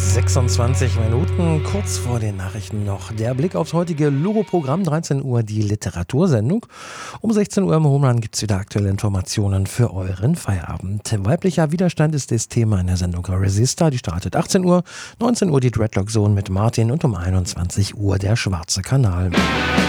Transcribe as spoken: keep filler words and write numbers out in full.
sechsundzwanzig Minuten, kurz vor den Nachrichten noch der Blick aufs heutige Loro-Programm. dreizehn Uhr die Literatursendung. Um sechzehn Uhr im Homeland gibt es wieder aktuelle Informationen für euren Feierabend. Weiblicher Widerstand ist das Thema in der Sendung Resista. Die startet achtzehn Uhr, neunzehn Uhr die Dreadlock Zone mit Martin und um einundzwanzig Uhr der Schwarze Kanal.